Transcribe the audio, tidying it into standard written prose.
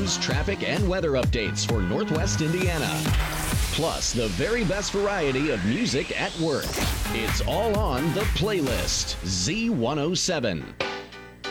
news, traffic, and weather updates for Northwest Indiana. Plus, the very best variety of music at work. It's all on The Playlist, Z107.